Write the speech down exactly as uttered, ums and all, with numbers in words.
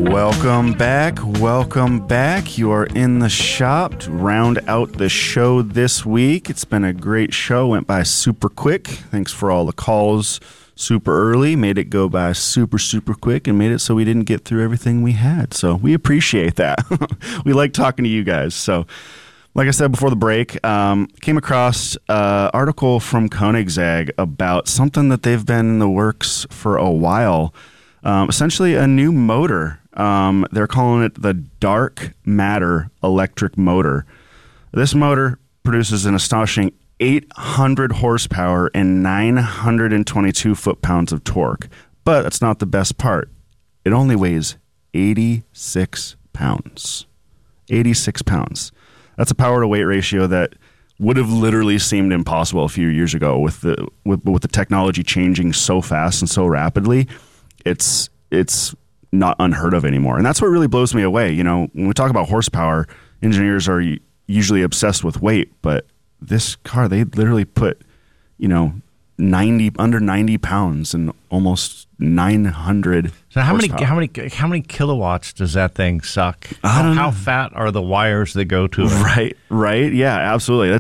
Welcome back. Welcome back. You are in the shop to round out the show this week. It's been a great show. Went by super quick. Thanks for all the calls super early. Made it go by super, super quick and made it so we didn't get through everything we had. So we appreciate that. We like talking to you guys. So like I said before the break, um, came across an article from Koenigsegg about something that they've been in the works for a while. Um, essentially a new motor. Um, they're calling it the Dark Matter electric motor. This motor produces an astonishing eight hundred horsepower and nine hundred twenty-two foot-pounds of torque. But that's not the best part. It only weighs eighty-six pounds. eighty-six pounds. That's a power-to-weight ratio that would have literally seemed impossible a few years ago with the with, with the technology changing so fast and so rapidly. It's it's not unheard of anymore. And that's what really blows me away. You know, when we talk about horsepower, engineers are usually obsessed with weight, but this car, they literally put, you know, ninety under ninety pounds and almost nine hundred. So how horsepower. many how many how many kilowatts does that thing suck? I How, don't know. how fat are the wires that go to it? Right, right. Yeah, absolutely.